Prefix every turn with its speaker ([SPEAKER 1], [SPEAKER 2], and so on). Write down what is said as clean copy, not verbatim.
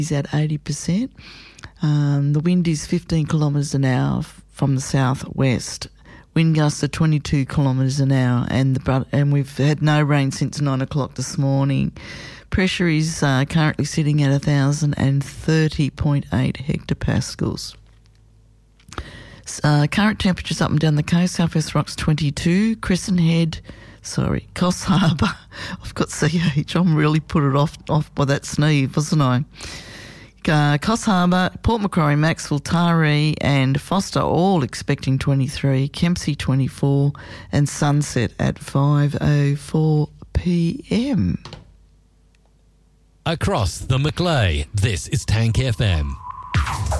[SPEAKER 1] is at 80%. The wind is 15 kilometres an hour from the southwest. Wind gusts are 22 kilometres an hour, and we've had no rain since 9 o'clock this morning. Pressure is currently sitting at 1,030.8 hectopascals. Current temperatures up and down the coast: Southwest Rocks 22, Coffs Harbour. I've got CH. I'm really put it off by that sneeze, wasn't I? Coffs Harbour, Port Macquarie, Maxwell, Taree and Foster all expecting 23, Kempsey 24 and sunset at 5:04 p.m.
[SPEAKER 2] Across the Macleay, this is Tank FM.